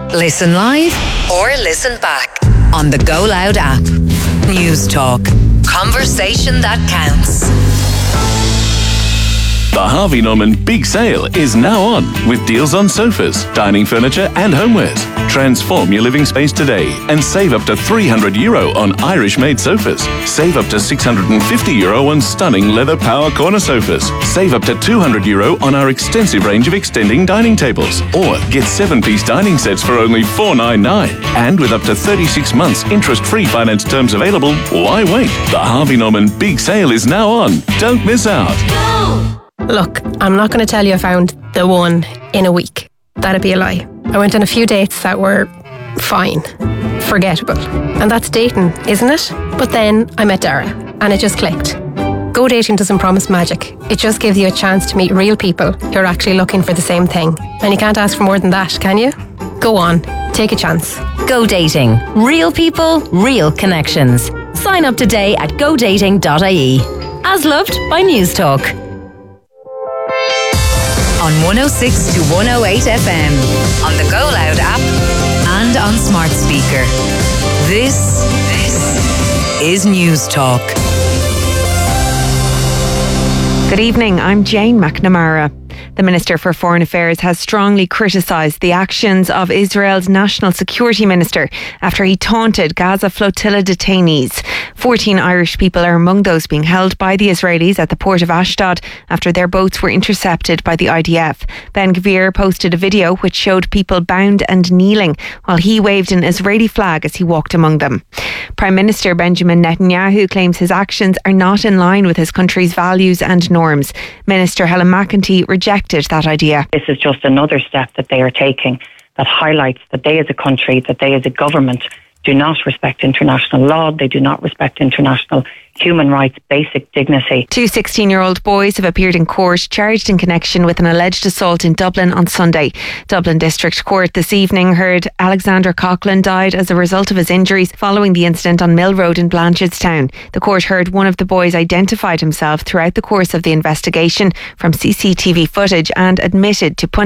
Listen live or listen back on the Go Loud app. News Talk. Conversation that counts. The Harvey Norman Big Sale is now on with deals on sofas, dining furniture and homewares. Transform your living space today and save up to €300 on Irish-made sofas. Save up to €650 on stunning leather power corner sofas. Save up to €200 on our extensive range of extending dining tables. Or get 7-piece dining sets for only $499. And with up to 36 months interest-free finance terms available, why wait? The Harvey Norman Big Sale is now on. Don't miss out. Look, I'm not going to tell you I found the one in a week. That'd be a lie. I went on a few dates that were fine, forgettable. And that's dating, isn't it? But then I met Dara and it just clicked. Go dating doesn't promise magic. It just gives you a chance to meet real people who are actually looking for the same thing. And you can't ask for more than that, can you? Go on, take a chance. Go dating. Real people, real connections. Sign up today at godating.ie. As loved by News Talk. On 106 to 108 FM, on the Go Loud app and on smart speaker. This is News Talk. Good evening, I'm Jane McNamara. The Minister for Foreign Affairs has strongly criticised the actions of Israel's National Security Minister after he taunted Gaza flotilla detainees. 14 Irish people are among those being held by the Israelis at the port of Ashdod after their boats were intercepted by the IDF. Ben Gvir posted a video which showed people bound and kneeling while he waved an Israeli flag as he walked among them. Prime Minister Benjamin Netanyahu claims his actions are not in line with his country's values and norms. Minister Helen McEntee rejected that idea. This is just another step that they are taking that highlights that they as a country, that they as a government do not respect international law, they do not respect international human rights, basic dignity. 2 16-year-old boys have appeared in court charged in connection with an alleged assault in Dublin on Sunday. Dublin District Court this evening heard Alexander Coughlin died as a result of his injuries following the incident on Mill Road in Blanchardstown. The court heard one of the boys identified himself throughout the course of the investigation from CCTV footage and admitted to punching